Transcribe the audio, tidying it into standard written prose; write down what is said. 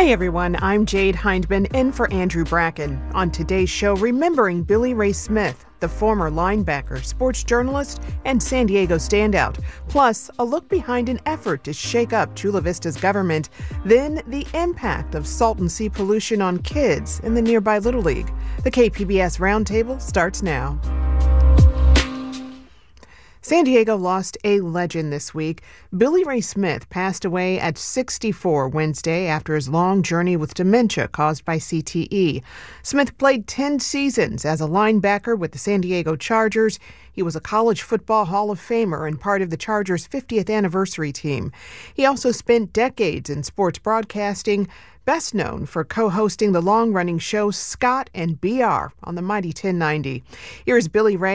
Hey everyone, I'm Jade Hindman in for Andrew Bracken. On today's show, remembering Billy Ray Smith, the former linebacker, sports journalist, and San Diego standout. Plus, a look behind an effort to shake up Chula Vista's government. Then, the impact of salton sea pollution on kids in the nearby Little League. The KPBS Roundtable starts now. San Diego lost a legend this week. Billy Ray Smith passed away at 64 Wednesday after his long journey with dementia caused by CTE. Smith played 10 seasons as a linebacker with the San Diego Chargers. He was a college football Hall of Famer and part of the Chargers' 50th anniversary team. He also spent decades in sports broadcasting, best known for co-hosting the long-running show Scott and BR on the mighty 1090. Here's Billy Ray